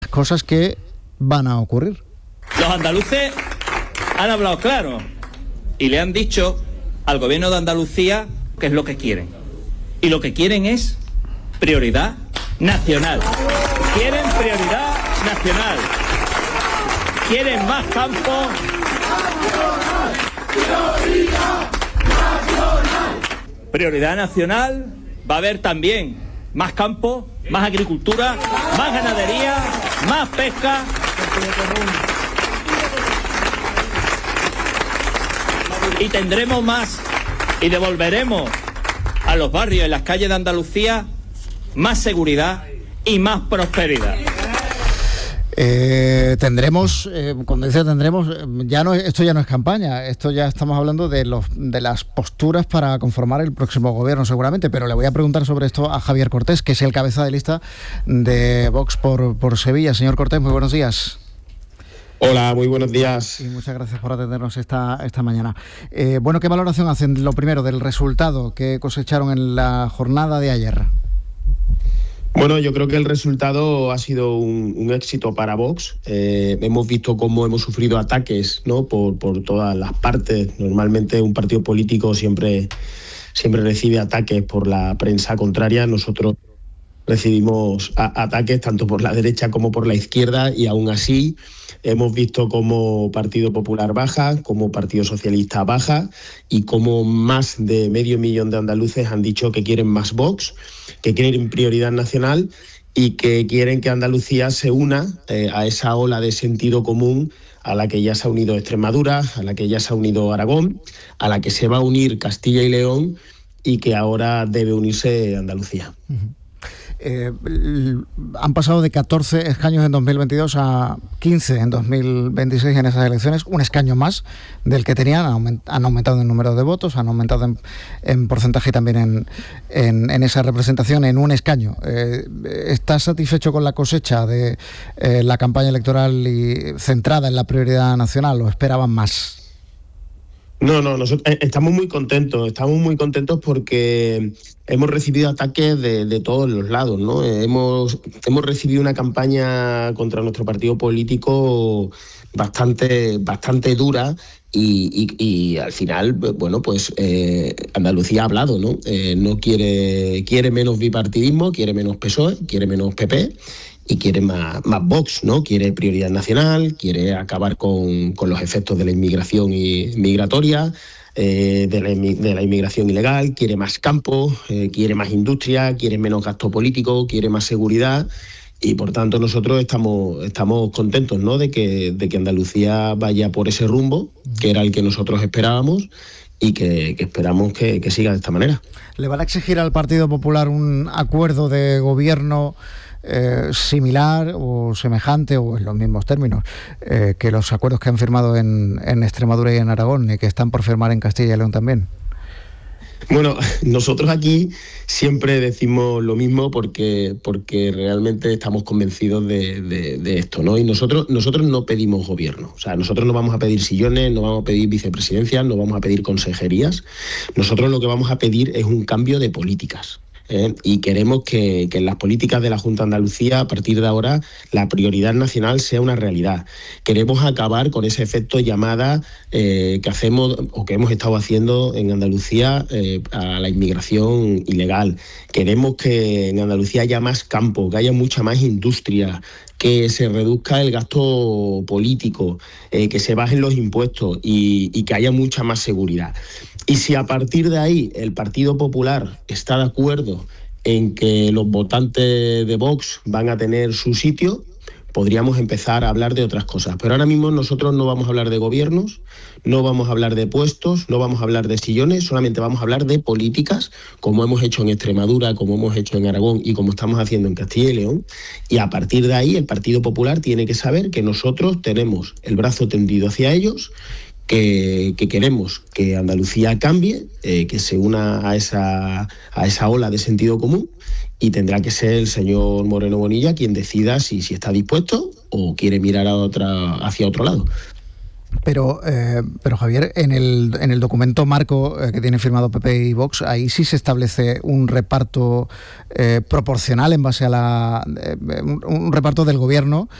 cosas que van a ocurrir. Los andaluces han hablado claro y le han dicho al gobierno de Andalucía qué es lo que quieren. Y lo que quieren es prioridad nacional. Quieren prioridad nacional. Quieren más campo. Prioridad nacional. Va a haber también más campo, más agricultura, más ganadería, más pesca. Y tendremos más y devolveremos a los barrios y las calles de Andalucía más seguridad y más prosperidad. Cuando dice tendremos, esto ya no es campaña, esto ya estamos hablando de las posturas para conformar el próximo gobierno seguramente, pero le voy a preguntar sobre esto a Javier Cortés, que es el cabeza de lista de Vox por Sevilla. Señor Cortés, muy buenos días. Hola, muy buenos días. Y muchas gracias por atendernos esta mañana. ¿Qué valoración hacen, lo primero, del resultado que cosecharon en la jornada de ayer? Bueno, yo creo que el resultado ha sido un éxito para Vox. Hemos visto cómo hemos sufrido ataques, ¿no?, por todas las partes. Normalmente un partido político siempre recibe ataques por la prensa contraria. Nosotros recibimos ataques tanto por la derecha como por la izquierda, y aún así hemos visto cómo Partido Popular baja, cómo Partido Socialista baja, y cómo más de 500.000 de andaluces han dicho que quieren más Vox, que quieren prioridad nacional y que quieren que Andalucía se una a esa ola de sentido común a la que ya se ha unido Extremadura, a la que ya se ha unido Aragón, a la que se va a unir Castilla y León y que ahora debe unirse Andalucía. Uh-huh. Han pasado de 14 escaños en 2022 a 15 en 2026 en esas elecciones, un escaño más del que tenían. Han aumentado en número de votos, han aumentado en porcentaje y también en esa representación en un escaño. ¿Estás satisfecho con la cosecha de la campaña electoral y centrada en la prioridad nacional, o esperaban más? No, nosotros estamos muy contentos porque hemos recibido ataques de todos los lados, ¿no? Hemos recibido una campaña contra nuestro partido político bastante dura y al final, bueno, pues Andalucía ha hablado, ¿no? No quiere menos bipartidismo, quiere menos PSOE, quiere menos PP. Y quiere más Vox, ¿no? Quiere prioridad nacional, quiere acabar con los efectos de la inmigración migratoria, de la inmigración ilegal, quiere más campo, quiere más industria, quiere menos gasto político, quiere más seguridad, y por tanto nosotros estamos contentos, ¿no?, de que Andalucía vaya por ese rumbo, que era el que nosotros esperábamos, y que esperamos que siga de esta manera. ¿Le van a exigir al Partido Popular un acuerdo de gobierno similar o semejante, o en los mismos términos, que los acuerdos que han firmado en Extremadura y en Aragón, y que están por firmar en Castilla y León también? Bueno, nosotros aquí siempre decimos lo mismo porque realmente estamos convencidos de esto, ¿no? Y nosotros no pedimos gobierno. O sea, nosotros no vamos a pedir sillones, no vamos a pedir vicepresidencias, no vamos a pedir consejerías. Nosotros lo que vamos a pedir es un cambio de políticas. Y queremos que en las políticas de la Junta de Andalucía, a partir de ahora, la prioridad nacional sea una realidad. Queremos acabar con ese efecto llamada que hacemos o que hemos estado haciendo en Andalucía a la inmigración ilegal. Queremos que en Andalucía haya más campo, que haya mucha más industria, que se reduzca el gasto político, que se bajen los impuestos y que haya mucha más seguridad. Y si a partir de ahí el Partido Popular está de acuerdo en que los votantes de Vox van a tener su sitio, podríamos empezar a hablar de otras cosas. Pero ahora mismo nosotros no vamos a hablar de gobiernos, no vamos a hablar de puestos, no vamos a hablar de sillones, solamente vamos a hablar de políticas, como hemos hecho en Extremadura, como hemos hecho en Aragón y como estamos haciendo en Castilla y León. Y a partir de ahí el Partido Popular tiene que saber que nosotros tenemos el brazo tendido hacia ellos, que queremos que Andalucía cambie, que se una a esa ola de sentido común, y tendrá que ser el señor Moreno Bonilla quien decida si está dispuesto o quiere mirar hacia otro lado. Pero Javier, en el documento marco que tiene firmado PP y Vox, ahí sí se establece un reparto proporcional en base a un reparto del gobierno